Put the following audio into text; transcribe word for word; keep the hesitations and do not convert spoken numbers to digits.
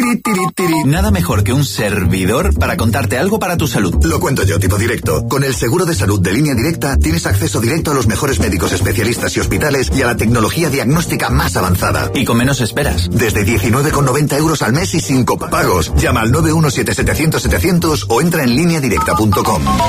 Nada mejor que un servidor para contarte algo para tu salud. Lo cuento yo, tipo directo. Con el seguro de salud de Línea Directa tienes acceso directo a los mejores médicos especialistas y hospitales y a la tecnología diagnóstica más avanzada. Y con menos esperas. Desde diecinueve con noventa euros al mes y sin copagos. Llama al nueve uno siete siete cero cero setecientos o entra en línea directa punto com.